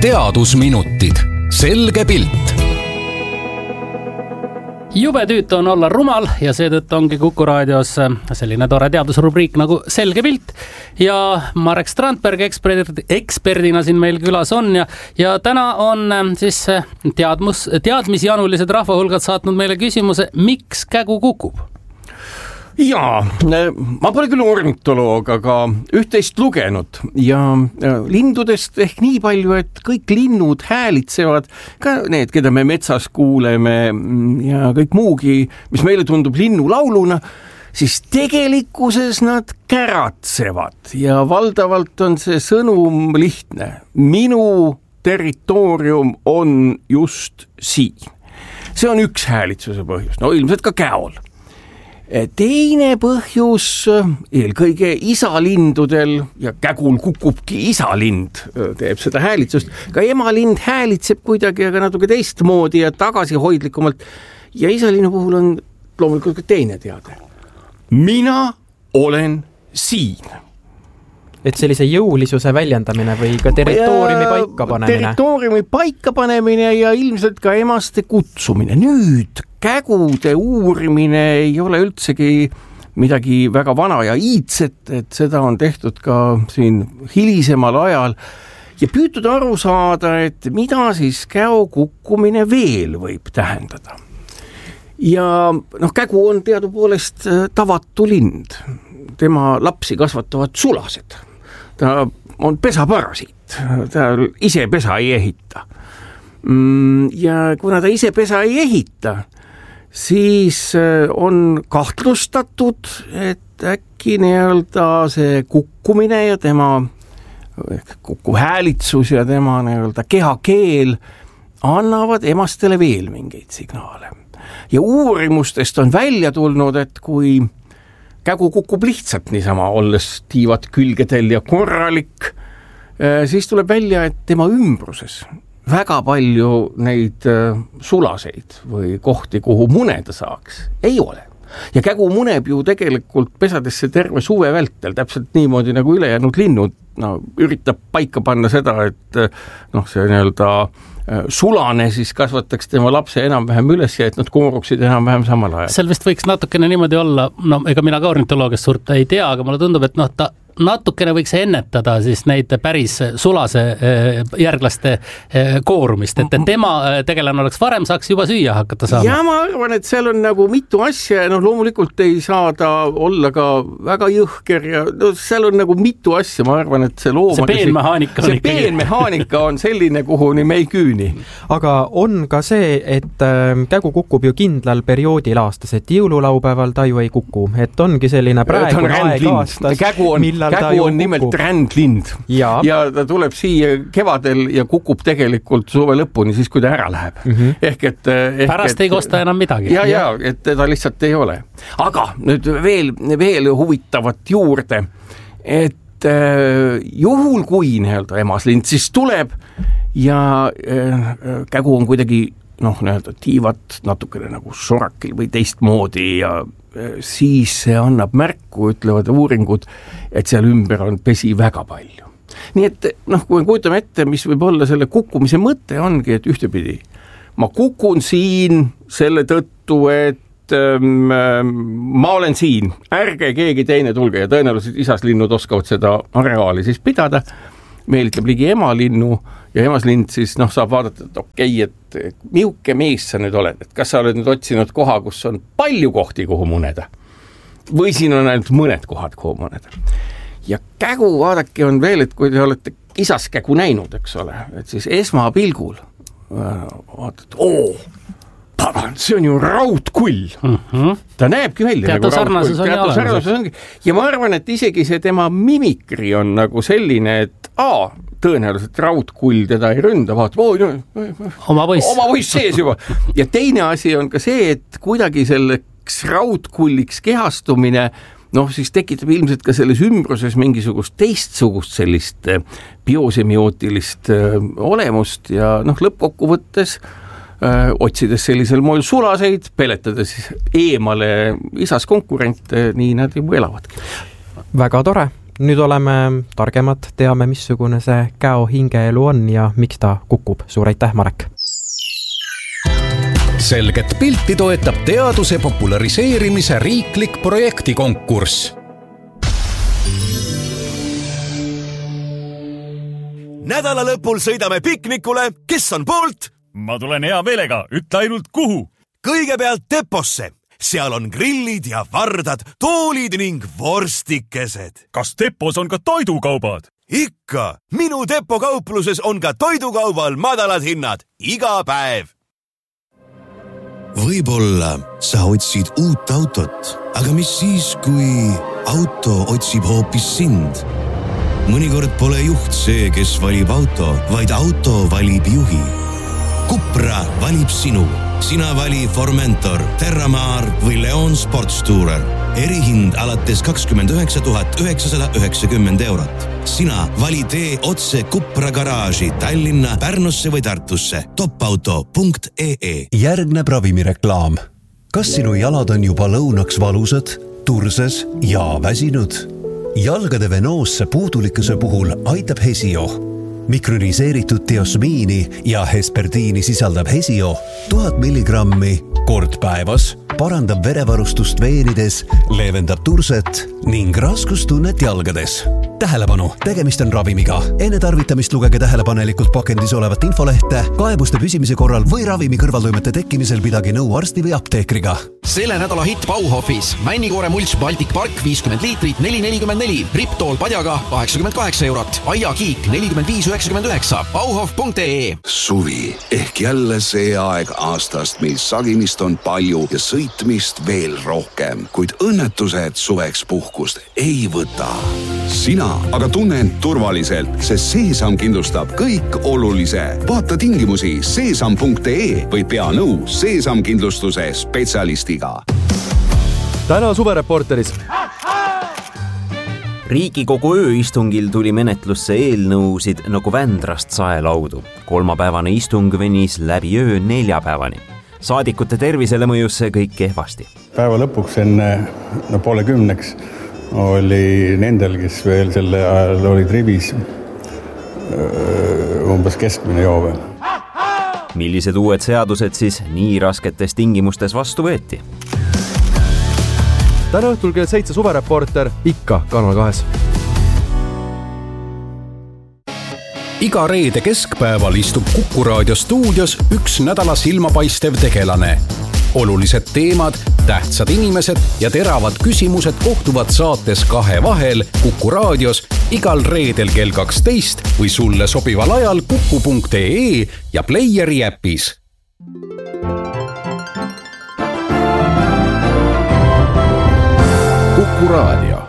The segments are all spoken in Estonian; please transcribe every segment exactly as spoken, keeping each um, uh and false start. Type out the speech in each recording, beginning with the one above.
teadusminutid, selge pilt. Jube tüütu on olla rumal ja seetõttu ongi Kuku raadios selline tore teadusrubriik nagu Selge pilt. Ja Marek Strandberg ekspert, eksperdina siin meil külas on ja, ja täna on siis teadmus, teadmisjanulised rahvahulgad saatnud meile küsimuse, miks kägu kukub? Jaa, ma pole küll ornitoloog, aga üht-teist lugenud ja lindudest ehk nii palju, et kõik linnud häälitsevad, ka need, keda me metsas kuuleme ja kõik muugi, mis meile tundub linnulauluna, siis tegelikkuses nad käratsevad ja valdavalt on see sõnum lihtne. Minu territoorium on just siin. See on üks häälitsuse põhjus, no ilmselt ka käol. Teine põhjus, eelkõige isalindudel ja kägul kukubki isalind, teeb seda häälitsust. Ka emalind häälitseb kuidagi, aga natuke teistmoodi ja tagasihoidlikumalt. Ja isalinnu puhul on loomulikult ka teine teade. Mina olen siin. Et sellise jõulisuse väljendamine või ka territooriumi paika panemine? Territooriumi paika panemine ja ilmselt ka emaste kutsumine. Nüüd kägude uurimine ei ole üldsegi midagi väga vana ja iidset, et seda on tehtud ka siin hilisemal ajal ja püütud aru saada, et mida siis käo kukkumine veel võib tähendada. Ja noh, kägu on teadupoolest tavatu lind. Tema lapsi kasvatavad sulased. Ta on pesaparasiit. Ta ise pesa ei ehita. Ja kuna ta ise pesa ei ehita, siis on kahtlustatud, et äkki nii-öelda see kukkumine ja tema kukkuhäälitsus ja tema nii-öelda kehakeel annavad emastele veel mingeid signaale. Ja uurimustest on välja tulnud, et kui kägu kukub lihtsalt niisama, olles tiivad külgedel ja korralik, siis tuleb välja, et tema ümbruses väga palju neid sulaseid või kohti, kuhu muneda saaks, ei ole. Ja kägu muneb ju tegelikult pesadesse terve suve vältel, täpselt niimoodi nagu ülejäänud linnud, no, üritab paika panna seda, et noh, see nii-öelda sulane siis kasvataks tema lapse enam-vähem üles ja et nad kooruksid enam-vähem samal ajal. Seal vist võiks natukene niimoodi olla, no ega mina ka ornitoloogiast suurt ei tea, aga mulle tundub, et noh, ta natukene võiks ennetada siis neid päris sulase järglaste koorumist, et tema tegelane oleks varem, saaks juba süüa hakata saama. Ja ma arvan, et seal on nagu mitu asja ja noh, loomulikult ei saa ta olla ka väga jõhker ja no, seal on nagu mitu asja, ma arvan, et see loomade... See peenmehaanika on, see peenmehaanika on selline, kuhuni me ei küüni. Aga on ka see, et kägu kukub ju kindlal perioodil aastas, et jõululaupäeval ta ju ei kuku, et ongi selline praegune aeg aastas, millal kägu on nimelt rändlind ja. ja ta tuleb siia kevadel ja kukub tegelikult suve lõpuni, siis kui ta ära läheb. Mm-hmm. Ehk et... Ehk pärast et, ei kosta enam midagi. Ja, ja, et ta lihtsalt ei ole. Aga nüüd veel, veel huvitavat juurde, et äh, juhul kui nii-öelda emaslind siis tuleb ja äh, kägu on kuidagi noh, nii-öelda tiivad natukene nagu sorakil või teistmoodi ja siis see annab märku, ütlevad uuringud, et seal ümber on pesi väga palju. Nii et noh, kui me kujutame ette, mis võib olla selle kukkumise mõte ongi, et ühtepidi ma kukun siin selle tõttu, et ähm, ma olen siin, ärge keegi teine tulge ja tõenäoliselt isaslinnud oskavad seda areaali siis pidada, meelitab ligi emalinnu ja emaslind siis noh, saab vaadata, et okei, et miuke mees sa nüüd oled, et kas sa oled nüüd otsinud koha, kus on palju kohti, kuhu muneda või siin on ainult mõned kohad, kuhu muneda. Ja kägu, vaadake, on veel, et kui te olete isaskägu näinud, eks ole, et siis esmapilgul vaatad, oo, pagan, see on ju raudkull. Mm-hmm. Ta näebki välja teatud nagu sarnasus on olemas. Ja ma arvan, et isegi see tema mimikri on nagu selline, et a, tõenäoliselt raudkull teda ei ründa, vaatab, oi, no, oma poiss. Oma poiss sees juba. Ja teine asi on ka see, et kuidagi selleks raudkulliks kehastumine, noh, siis tekitab ilmselt ka selles ümbruses mingisugust teistsugust sellist biosemiotilist olemust ja noh, lõppkokkuvõttes öö, otsides sellisel moel sulaseid, peletades eemale isas konkurente, nii nad juba elavadki. Väga tore. nüüd oleme targemad, teame, missugune see käo hingeelu on ja miks ta kukub. Suur aitäh, Marek! Selget pilti toetab teaduse populariseerimise riiklik projektikonkurss. Nädala lõpul sõidame piknikule. Kes on poolt? Ma tulen hea meelega, ütle ainult kuhu. Kõigepealt Deposse. Seal on grillid ja vardad, toolid ning vorstikesed. Kas Depos on ka toidukaubad? Ikka. Minu Depo kaupluses on ka toidukaubal madalad hinnad. Iga päev. Võib-olla sa otsid uut autot, aga mis siis, kui auto otsib hoopis sind? Mõnikord pole juht see, kes valib auto, vaid auto valib juhi. Cupra valib sinu. Sina vali Formentor, Terramar või Leon Sportstourer. Erihind alates kakskümmend üheksa tuhat üheksasada üheksakümmend eurot. Sina vali tee otse Cupra garaaži Tallinna, Pärnusse või Tartusse. topauto punkt ee. Järgneb ravimireklaam. Kas sinu jalad on juba lõunaks valusad, turses ja väsinud? Jalgade venoosse puudulikkuse puhul aitab Hesio. Mikroniseeritud teosmiini ja hesperdiini sisaldab Hesio tuhat milligrammi kord päevas, parandab verevarustust veenides, leevendab turset ning raskustunnet jalgades. Tähelepanu, tegemist on ravimiga. Enne tarvitamist lugege tähelepanelikult pakendis olevat infolehte, kaebuste püsimise korral või ravimi kõrvaltoimete tekkimisel pidage nõu arsti või apteekriga. Selle nädala hitt Bauhofis. Männikoore mulch Baltic Park viiskümmend liitrit neli nelikümmend neli. Riptool padjaga kaheksakümmend kaheksa eurot. Aiakiik nelikümmend viis üheksakümmend üheksa. Bauhof punkt ee. Suvi. Ehk jälle see aeg aastast, mil sagimist on palju ja sõitmist veel rohkem. Kuid õnnetused suveks puhkust ei võta. Sina aga tunne end turvaliselt, sest Seesam kindlustab kõik olulise. Vaata tingimusi seesam punkt ee või pea nõu Seesam kindlustuse spetsialistiga. Täna suvereporteris. Riigikogu ööistungil tuli menetlusse eelnõusid nagu Vändrast saelaudu. Kolmapäevane istung venis läbi öö neljapäevani. Saadikute tervisele mõjus see kõik kehvasti. Päeva lõpuks enne no, poole kümneks oli nendel, kes veel selle ajal olid rivis, umbes keskmine joove. Millised uued seadused siis nii rasketes tingimustes vastu võeti? Täna õhtul kell seitse suvereporter ikka Kanal kahes. Iga reede keskpäeval istub Kuku Raadio stuudios üks nädala silmapaistev tegelane. Olulised teemad, tähtsad inimesed ja teravad küsimused kohtuvad saates Kahe vahel Kuku Raadios igal reedel kell kaksteist või sulle sobival ajal kuku punkt ee ja Playeri äpis. Kuku Raadio.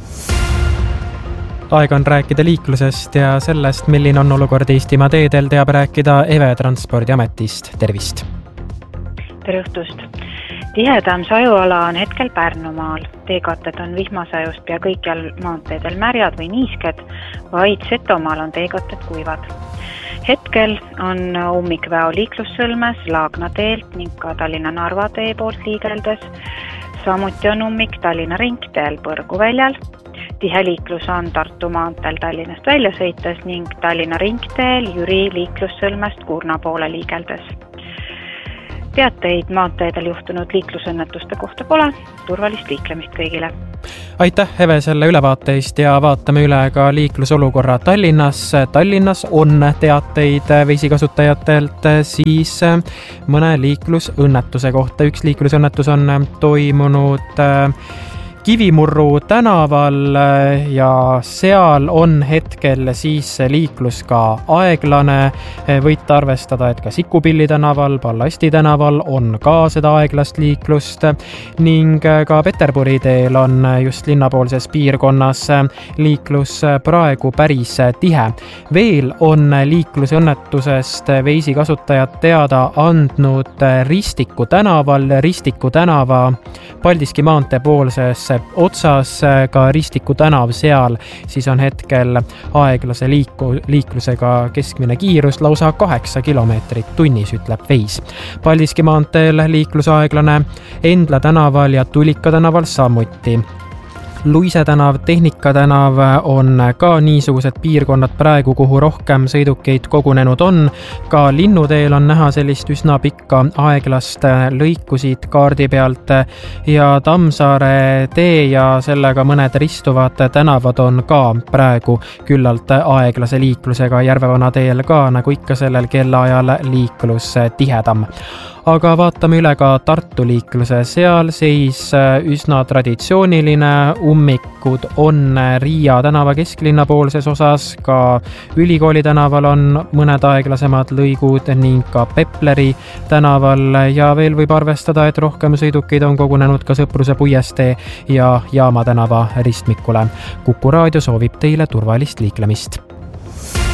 Aeg on rääkida liiklusest ja sellest, milline on olukord Eestimaa teedel, teab rääkida Eve Transpordiametist. Tervist! Tere õhtust! Tihedam sajuala on hetkel Pärnumaal. Teekatted on vihmasajust pea kõikjal maanteedel märjad või niisked, vaid Setomaal on teekatted kuivad. Hetkel on ummikväo liiklussõlmes Laagna teelt ning ka Tallinna-Narva tee poolt liigeldes. Samuti on ummik Tallinna ringteel Põrguväljal. Tihe liiklus on Tartu maanteel Tallinnast välja sõites ning Tallinna ringteel Jüri liiklussõlmest Kurna poole liigeldes. Teateid maanteedel juhtunud liiklusõnnetuste kohta pole. Turvalist liiklemist kõigile. Aitäh, Eve, selle ülevaateist ja vaatame üle ka liiklusolukorra Tallinnas. Tallinnas on teateid veisikasutajatelt siis mõne liiklusõnnetuse kohta. Üks liiklusõnnetus on toimunud Kivimurru tänaval ja seal on hetkel siis liiklus ka aeglane. Võite arvestada, et ka Sikupilli tänaval, Ballasti tänaval on ka seda aeglast liiklust ning ka Peterburi teel on just linnapoolses piirkonnas liiklus praegu päris tihe. Veel on liiklusõnnetusest veisikasutajad teada andnud Ristiku tänaval, Ristiku tänava Paldiski maantee poolses otsas ka Ristiku tänav seal, siis on hetkel aeglase liiku, liiklusega keskmine kiirus lausa kaheksa kilomeetrit tunnis, ütleb Veis. Paldiski maanteel liiklus aeglane Endla tänaval ja Tulika tänaval samuti. Luise tänav, Tehnika tänav on ka niisugused piirkonnad praegu, kuhu rohkem sõidukeid kogunenud on. Ka Linnuteel on näha sellist üsna pikka aeglast lõiku siit kaardi pealt ja Tammsaare tee ja sellega mõned ristuvad tänavad on ka praegu küllalt aeglase liiklusega. Järvevana teel ka, nagu ikka sellel kellaajal, liiklus tihedam. Aga vaatame üle ka Tartu liikluse. Seal seis üsna traditsiooniline, ummikud on Riia tänava kesklinna poolses osas, ka Ülikooli tänaval on mõned aeglasemad lõigud ning ka Pepleri tänaval ja veel võib arvestada, et rohkem sõidukeid on kogunenud ka Sõpruse puiestee ja Jaama tänava ristmikule. Kuku raadio soovib teile turvalist liiklemist.